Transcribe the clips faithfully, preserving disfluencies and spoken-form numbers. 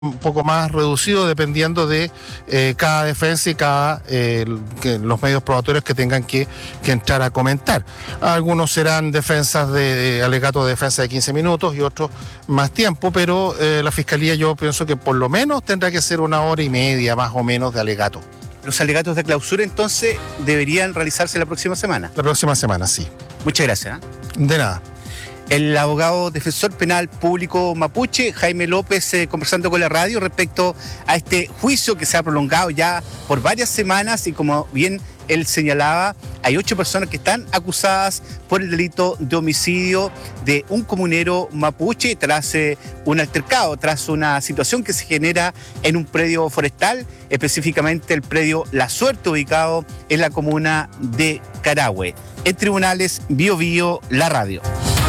un poco más reducido dependiendo de eh, cada defensa y cada eh, que los medios probatorios que tengan que, que entrar a comentar. Algunos serán defensas de, de alegatos de defensa de quince minutos y otros más tiempo, pero eh, la Fiscalía yo pienso que por lo menos tendrá que ser una hora y media más o menos de alegato. Los alegatos de clausura entonces deberían realizarse la próxima semana. La próxima semana, sí. Muchas gracias. ¿eh? De nada. El abogado defensor penal público mapuche, Jaime López, eh, conversando con la radio respecto a este juicio que se ha prolongado ya por varias semanas y como bien él señalaba, hay ocho personas que están acusadas por el delito de homicidio de un comunero mapuche tras eh, un altercado, tras una situación que se genera en un predio forestal, específicamente el predio La Suerte, ubicado en la comuna de Carahue. En Tribunales Bio Bio, la radio.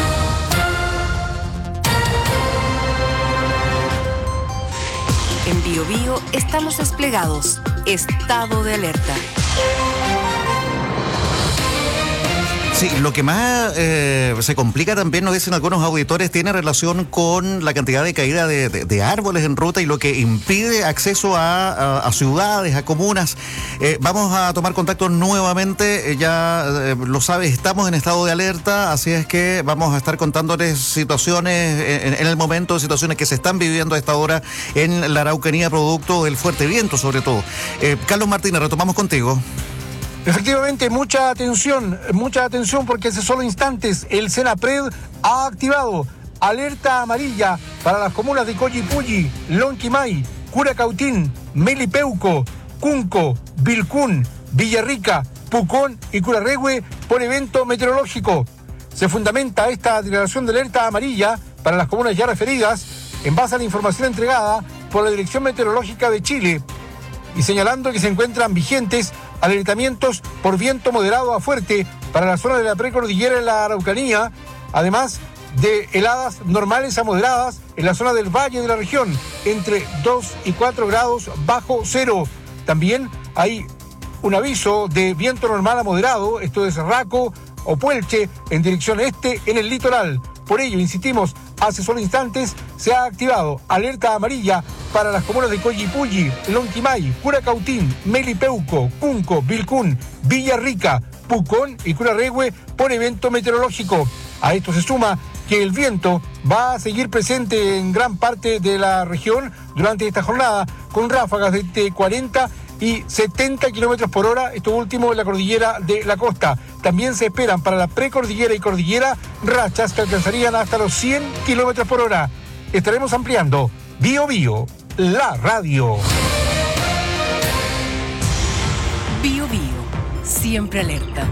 En Bio Bio estamos desplegados. Estado de alerta. Sí, lo que más eh, se complica también, nos dicen algunos auditores, tiene relación con la cantidad de caída de, de, de árboles en ruta y lo que impide acceso a, a, a ciudades, a comunas. Eh, vamos a tomar contacto nuevamente, eh, ya eh, lo sabes, estamos en estado de alerta, así es que vamos a estar contándoles situaciones en, en el momento, situaciones que se están viviendo a esta hora en la Araucanía, producto del fuerte viento sobre todo. Eh, Carlos Martínez, retomamos contigo. Efectivamente, mucha atención, mucha atención porque hace solo instantes el SENAPRED ha activado alerta amarilla para las comunas de Collipulli, Lonquimay, Curacautín, Melipeuco, Cunco, Vilcún, Villarrica, Pucón y Curarrehue por evento meteorológico. Se fundamenta esta declaración de alerta amarilla para las comunas ya referidas en base a la información entregada por la Dirección Meteorológica de Chile y señalando que se encuentran vigentes alertamientos por viento moderado a fuerte para la zona de la precordillera en la Araucanía, además de heladas normales a moderadas en la zona del valle de la región, entre dos y cuatro grados bajo cero. También hay un aviso de viento normal a moderado, esto es Raco o Puelche, en dirección este en el litoral. Por ello, insistimos, hace solo instantes se ha activado alerta amarilla para las comunas de Collipulli, Lonquimay, Curacautín, Melipeuco, Cunco, Vilcún, Villarrica, Pucón y Curarrehue por evento meteorológico. A esto se suma que el viento va a seguir presente en gran parte de la región durante esta jornada, con ráfagas de cuarenta y setenta kilómetros por hora, esto último en la cordillera de la costa. También se esperan para la precordillera y cordillera rachas que alcanzarían hasta los cien kilómetros por hora. Estaremos ampliando Bio Bio, la radio. Bio Bio, siempre alerta.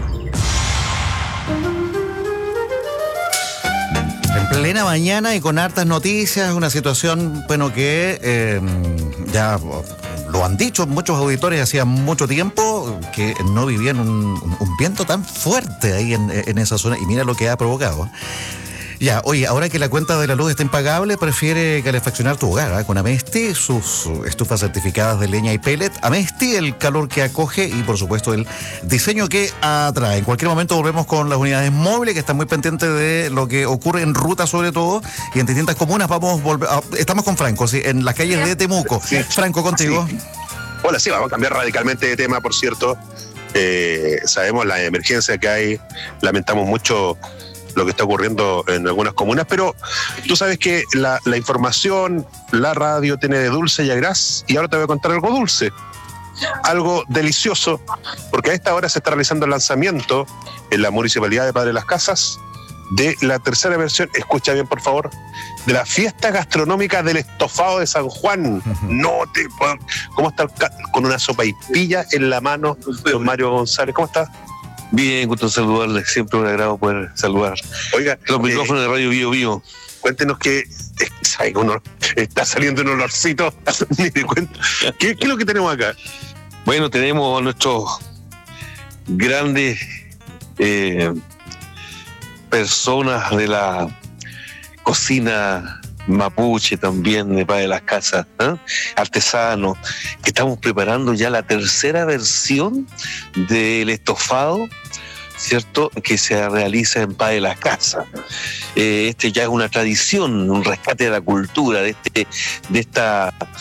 En plena mañana y con hartas noticias, una situación, bueno, que eh, ya lo han dicho muchos auditores hacía mucho tiempo, que no vivían un, un viento tan fuerte ahí en, en esa zona, y mira lo que ha provocado. Ya, oye, ahora que la cuenta de la luz está impagable, prefiere calefaccionar tu hogar, ¿eh? Con Amesti, sus estufas certificadas de leña y pellet. Amesti, el calor que acoge y, por supuesto, el diseño que atrae. En cualquier momento volvemos con las unidades móviles, que están muy pendientes de lo que ocurre en ruta, sobre todo, y en distintas comunas. Vamos volver, a, estamos con Franco, ¿sí? En las calles de Temuco. Sí. Franco, contigo. Sí. Hola, sí, vamos a cambiar radicalmente de tema, por cierto. Eh, sabemos la emergencia que hay, lamentamos mucho lo que está ocurriendo en algunas comunas, pero tú sabes que la, la información, la radio tiene de dulce y a gras, y ahora te voy a contar algo dulce, algo delicioso, porque a esta hora se está realizando el lanzamiento en la Municipalidad de Padre Las Casas de la tercera versión, escucha bien por favor, de la fiesta gastronómica del estofado de San Juan. No te ¿Cómo está? Con una sopaipilla en la mano, don Mario González, ¿cómo está? Bien, gusto saludarles, siempre un agrado poder saludar. Oiga, los eh, micrófonos de Radio Bio Bio. Cuéntenos que ¿sabe, uno, está saliendo un olorcito. Ni te cuento. ¿Qué, ¿Qué es lo que tenemos acá? Bueno, tenemos a nuestros grandes eh, personas de la cocina mapuche también, de Padre Las Casas, ¿eh? Artesanos, que estamos preparando ya la tercera versión del estofado ¿cierto?, que se realiza en Paz de las Casas. Eh, este ya es una tradición, un rescate de la cultura, de, este, de esta